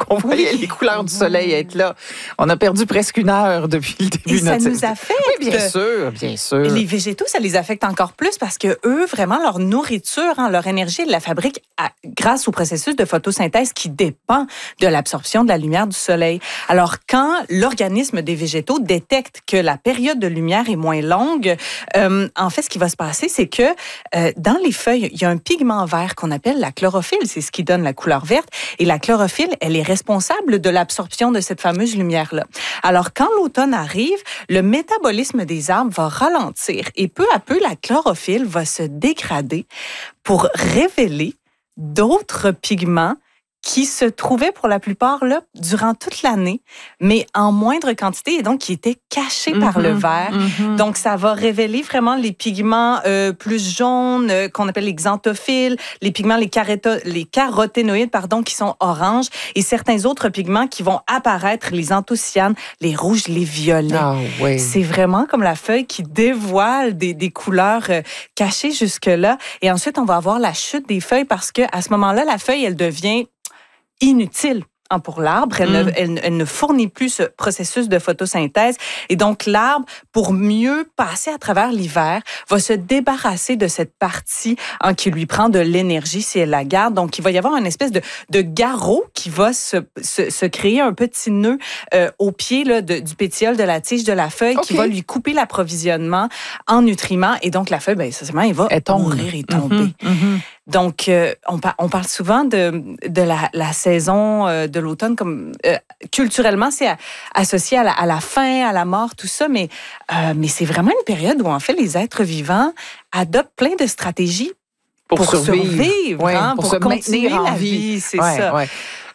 qu'on voyait les couleurs du soleil être là. On a perdu presque 1 heure depuis le début de notre saison. Et ça nous affecte. Oui, bien sûr, bien sûr. Les végétaux, ça les affecte encore plus parce que eux, vraiment, leur nourriture, leur énergie, ils la fabriquent grâce au processus de photosynthèse qui dépend de l'absorption de la lumière du soleil. Alors, quand l'organisme des végétaux détecte que la période de lumière est moins longue, en fait, ce qui va se passer, c'est que dans les feuilles, il y a un pigment vert qu'on appelle la chlorophylle. C'est ce qui donne la couleur verte. Et la chlorophylle, elle est responsable de l'absorption de cette fameuse lumière-là. Alors, quand l'automne arrive, le métabolisme des arbres va ralentir et peu à peu, la chlorophylle va se dégrader pour révéler d'autres pigments qui se trouvaient pour la plupart là durant toute l'année, mais en moindre quantité et donc qui étaient cachés par le vert. Donc, ça va révéler vraiment les pigments plus jaunes qu'on appelle les xanthophiles, les pigments, les caroténoïdes, qui sont oranges et certains autres pigments qui vont apparaître, les anthocyanes, les rouges, les violets. Ah, oui. C'est vraiment comme la feuille qui dévoile des couleurs cachées jusque-là. Et ensuite, on va avoir la chute des feuilles parce que à ce moment-là, la feuille, elle devient inutile pour l'arbre. Elle ne fournit plus ce processus de photosynthèse. Et donc, l'arbre, pour mieux passer à travers l'hiver, va se débarrasser de cette partie qui lui prend de l'énergie si elle la garde. Donc, il va y avoir une espèce de garrot qui va se créer un petit nœud au pied là, du pétiole de la tige de la feuille qui va lui couper l'approvisionnement en nutriments. Et donc, la feuille, essentiellement, elle va mourir et tomber. Donc, on parle souvent de la saison de l'automne comme culturellement, c'est associé à la faim, à la mort, tout ça, mais c'est vraiment une période où, en fait, les êtres vivants adoptent plein de stratégies pour survivre pour se continuer maintenir en la vie. C'est ça. Ouais.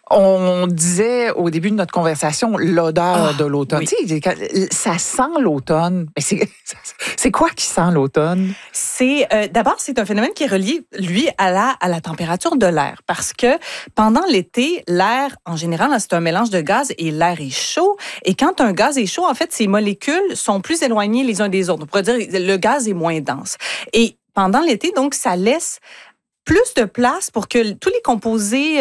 On disait au début de notre conversation l'odeur de l'automne. Oui. Tu sais, ça sent l'automne. Mais c'est quoi qui sent l'automne? D'abord, c'est un phénomène qui est relié, lui, à la température de l'air. Parce que pendant l'été, l'air, en général, c'est un mélange de gaz et l'air est chaud. Et quand un gaz est chaud, en fait, ses molécules sont plus éloignées les uns des autres. On pourrait dire que le gaz est moins dense. Et pendant l'été, donc, ça laisse plus de place pour que tous les composés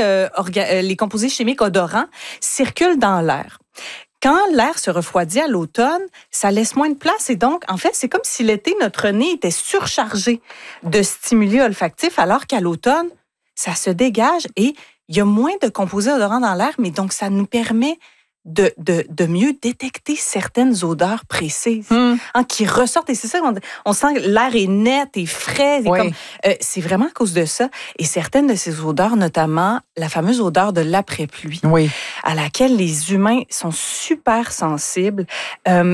chimiques odorants circulent dans l'air. Quand l'air se refroidit à l'automne, ça laisse moins de place et donc, en fait, c'est comme si l'été, notre nez était surchargé de stimuli olfactifs alors qu'à l'automne, ça se dégage et il y a moins de composés odorants dans l'air, mais donc ça nous permet de mieux détecter certaines odeurs précises qui ressortent. Et c'est ça, on sent que l'air est net et frais. C'est vraiment à cause de ça. Et certaines de ces odeurs, notamment la fameuse odeur de l'après-pluie, à laquelle les humains sont super sensibles, elle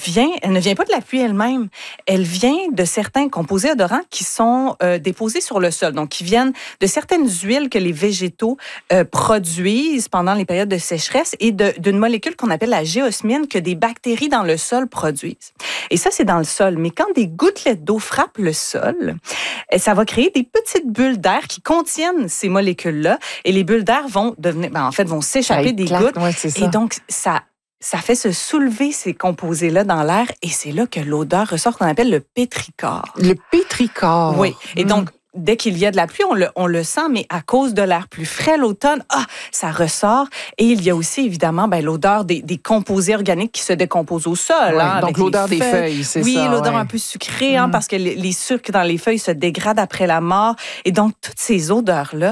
ne vient pas de la pluie elle-même. Elle vient de certains composés odorants qui sont déposés sur le sol. Donc, qui viennent de certaines huiles que les végétaux produisent pendant les périodes de sécheresse et d'une molécule qu'on appelle la géosmine que des bactéries dans le sol produisent. Et ça, c'est dans le sol. Mais quand des gouttelettes d'eau frappent le sol, ça va créer des petites bulles d'air qui contiennent ces molécules-là. Et les bulles d'air vont vont s'échapper des gouttes. Et donc, ça fait se soulever ces composés-là dans l'air. Et c'est là que l'odeur ressort qu'on appelle le pétrichor. Le pétrichor. Oui. Et donc, dès qu'il y a de la pluie, on le sent, mais à cause de l'air plus frais l'automne, ça ressort. Et il y a aussi, évidemment, l'odeur des composés organiques qui se décomposent au sol. Donc, l'odeur des feuilles, c'est ça. Oui, l'odeur un peu sucrée, parce que les sucres dans les feuilles se dégradent après la mort. Et donc, toutes ces odeurs-là,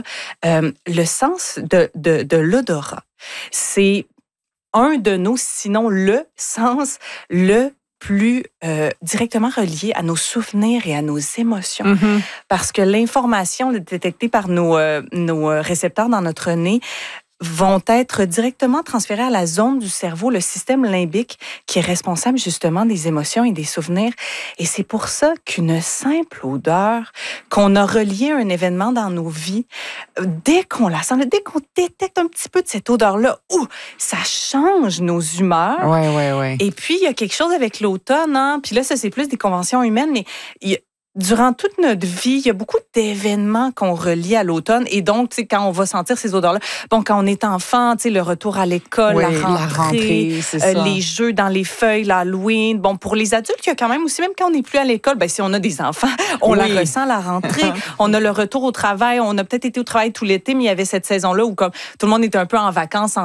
le sens de l'odorat, c'est un de nos, sinon le sens, le plus directement relié à nos souvenirs et à nos émotions. Parce que l'information détectée par nos récepteurs dans notre nez vont être directement transférés à la zone du cerveau, le système limbique, qui est responsable justement des émotions et des souvenirs. Et c'est pour ça qu'une simple odeur qu'on a reliée à un événement dans nos vies, dès qu'on la sent, dès qu'on détecte un petit peu de cette odeur-là, ça change nos humeurs. Et puis, il y a quelque chose avec l'automne, puis là, ça, c'est plus des conventions humaines, mais durant toute notre vie, il y a beaucoup d'événements qu'on relie à l'automne. Et donc, quand on va sentir ces odeurs-là, quand on est enfant, le retour à l'école, la rentrée les jeux dans les feuilles, l'Halloween. Pour les adultes, il y a quand même aussi, même quand on n'est plus à l'école, si on a des enfants, on la ressent, la rentrée. On a le retour au travail. On a peut-être été au travail tout l'été, mais il y avait cette saison-là où comme tout le monde était un peu en vacances